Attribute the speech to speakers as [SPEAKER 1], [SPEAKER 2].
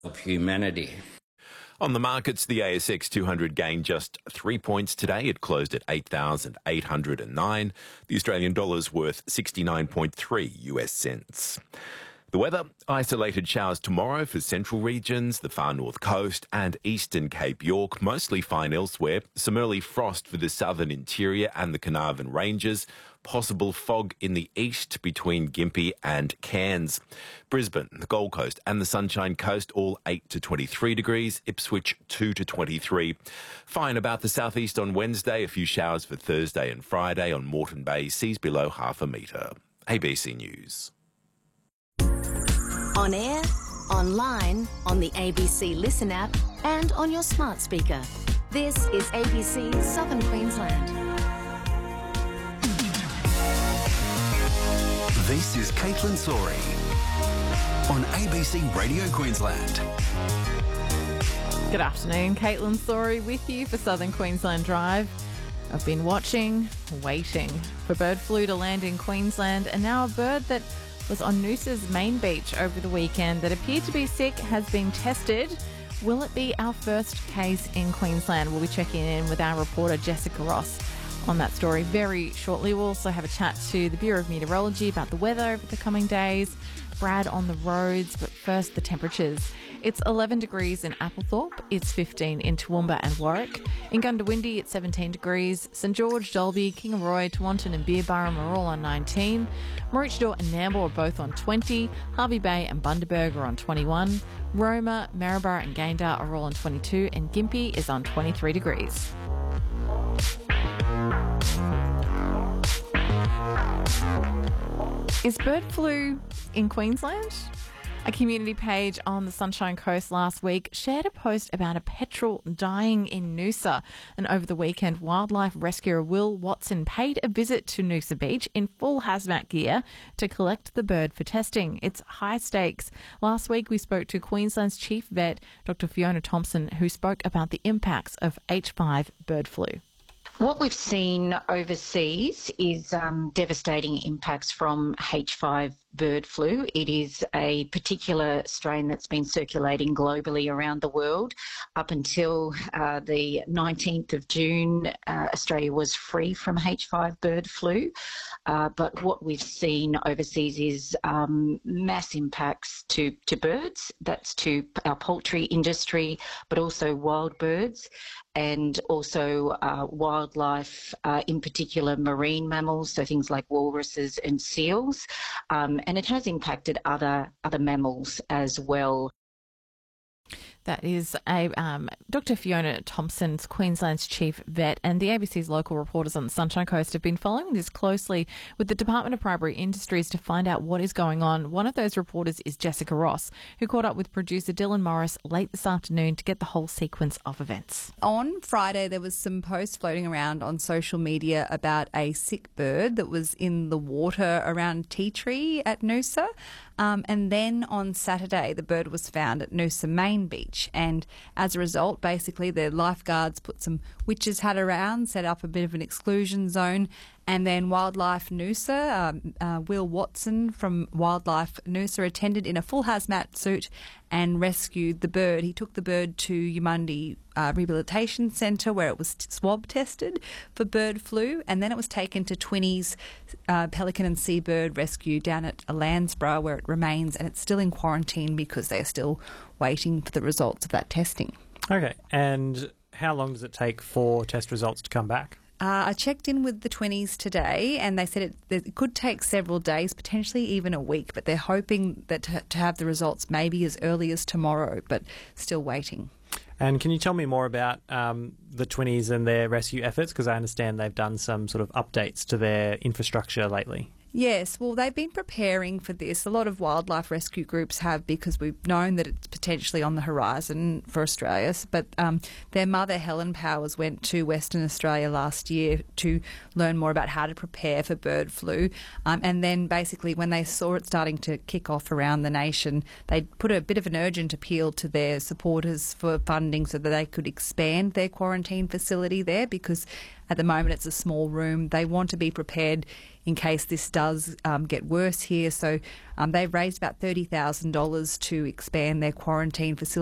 [SPEAKER 1] of humanity.
[SPEAKER 2] On the markets, the ASX 200 gained just 3 points today. It closed at 8,809. The Australian dollar's worth 69.3 US cents. The weather, isolated showers tomorrow for central regions, the far north coast and eastern Cape York, mostly fine elsewhere. Some early frost for the southern interior and the Carnarvon Ranges. Possible fog in the east between Gympie and Cairns. Brisbane, the Gold Coast and the Sunshine Coast, all 8 to 23 degrees. Ipswich, 2 to 23. Fine about the southeast on Wednesday. A few showers for Thursday and Friday on Moreton Bay. Seas below half a metre. ABC News.
[SPEAKER 3] On air, online, on the ABC Listen app and on your smart speaker. This is ABC Southern Queensland.
[SPEAKER 4] This is Caitlin Sori on ABC Radio Queensland.
[SPEAKER 5] Good afternoon, Caitlin Sori with you for Southern Queensland Drive. I've been watching, waiting for bird flu to land in Queensland, and now a bird that was on Noosa's main beach over the weekend that appeared to be sick has been tested. Will it be our first case in Queensland? We'll be checking in with our reporter Jessica Ross on that story very shortly. We'll also have a chat to the Bureau of Meteorology about the weather over the coming days, Brad on the roads, but first the temperatures. It's 11 degrees in Applethorpe, it's 15 in Toowoomba and Warwick. In Goondiwindi, it's 17 degrees. St George, Dalby, Kingaroy, Tewantin and Beerburrum are all on 19. Maroochydore and Nambour are both on 20. Hervey Bay and Bundaberg are on 21. Roma, Maryborough and Gayndah are all on 22. And Gympie is on 23 degrees. Is bird flu in Queensland? A community page on the Sunshine Coast last week shared a post about a petrel dying in Noosa. And over the weekend, wildlife rescuer Will Watson paid a visit to Noosa Beach in full hazmat gear to collect the bird for testing. It's high stakes. Last week, we spoke to Queensland's chief vet, Dr. Fiona Thompson, who spoke about the impacts of H5 bird flu.
[SPEAKER 6] What we've seen overseas is devastating impacts from H5 bird flu. It is a particular strain that's been circulating globally around the world. Up until the 19th of June, Australia was free from H5 bird flu. But what we've seen overseas is mass impacts to birds. That's to our poultry industry, but also wild birds and also wildlife, in particular marine mammals, so things like walruses and seals. And it has impacted other mammals as well.
[SPEAKER 5] That is Dr. Fiona Thompson's Queensland's chief vet, and the ABC's local reporters on the Sunshine Coast have been following this closely with the Department of Primary Industries to find out what is going on. One of those reporters is Jessica Ross, who caught up with producer Dylan Morris late this afternoon to get the whole sequence of events.
[SPEAKER 7] On Friday, there was some posts floating around on social media about a sick bird that was in the water around Tea Tree at Noosa. And then on Saturday, the bird was found at Noosa Main Beach. And as a result, basically, the lifeguards put some witches' hat around, set up a bit of an exclusion zone. And then Wildlife Noosa, Will Watson from Wildlife Noosa, attended in a full hazmat suit and rescued the bird. He took the bird to Eumundi Rehabilitation Centre where it was swab tested for bird flu, and then it was taken to Twinnie's Pelican and Seabird Rescue down at Landsborough where it remains, and it's still in quarantine because they're still waiting for the results of that testing.
[SPEAKER 8] Okay, and how long does it take for test results to come back?
[SPEAKER 7] I checked in with the Twinnies today and they said it could take several days, potentially even a week, but they're hoping that to have the results maybe as early as tomorrow, but still waiting.
[SPEAKER 8] And can you tell me more about the Twinnies and their rescue efforts? Because I understand they've done some sort of updates to their infrastructure lately.
[SPEAKER 7] Yes, well, they've been preparing for this. A lot of wildlife rescue groups have, because we've known that it's potentially on the horizon for Australia. But their mother, Helen Powers, went to Western Australia last year to learn more about how to prepare for bird flu. And then basically when they saw it starting to kick off around the nation, they put a bit of an urgent appeal to their supporters for funding so that they could expand their quarantine facility there, because At the moment, it's a small room. They want to be prepared in case this does get worse here. So they've raised about $30,000 to expand their quarantine facility.